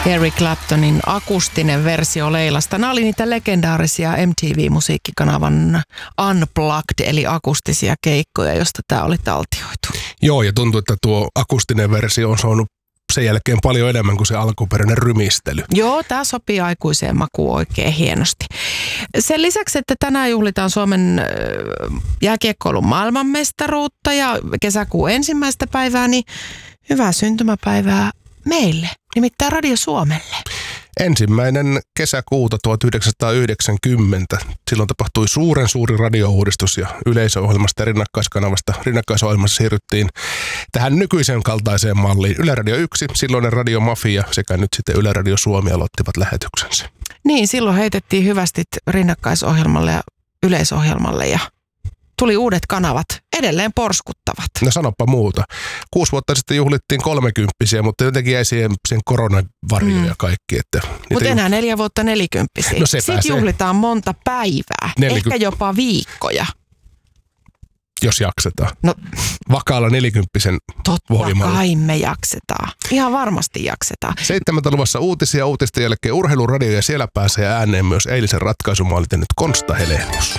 Eric Claptonin akustinen versio Leilasta. Nämä oli niitä legendaarisia MTV-musiikkikanavan Unplugged, eli akustisia keikkoja, josta tämä oli taltioitu. Joo, ja tuntuu, että tuo akustinen versio on saanut sen jälkeen paljon enemmän kuin se alkuperäinen rymistely. Joo, tämä sopii aikuiseen makuun oikein hienosti. Sen lisäksi, että tänään juhlitaan Suomen jääkiekkoilun maailmanmestaruutta ja kesäkuun 1. päivää, niin hyvää syntymäpäivää meille, nimittäin Radio Suomelle. 1. kesäkuuta 1990. Silloin tapahtui suuri radiouudistus ja yleisöohjelmasta ja rinnakkaisohjelmassa siirryttiin tähän nykyisen kaltaiseen malliin. Yle Radio 1, silloinen Radio Mafia sekä nyt sitten Yle Radio Suomi aloittivat lähetyksensä. Niin, silloin heitettiin hyvästit rinnakkaisohjelmalle ja yleisohjelmalle ja tuli uudet kanavat, edelleen porskuttavat. No sanoppa muuta. 6 vuotta sitten juhlittiin 30-vuotiaita, mutta jotenkin jäi siihen koronavarjo ja kaikki. Mutta enää 4 vuotta 40-vuotiaita. No sitten juhlitaan monta päivää, ehkä jopa viikkoja. Jos jaksetaan. No, vakaalla 40-vuotiaan voimalla. Totta kai me jaksetaan. Ihan varmasti jaksetaan. 7. luvassa uutisia, uutisten jälkeen urheiluradio ja siellä pääsee ääneen myös eilisen ratkaisumaalin nyt Konsta Helenius.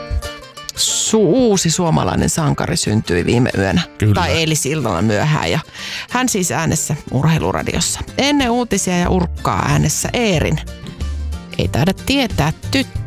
Uusi suomalainen sankari syntyi viime yönä. Kyllä. Tai eilisillalla myöhään. Ja hän siis äänessä urheiluradiossa. Ennen uutisia ja urkkaa äänessä Eerin. Ei taida tietää tyttö.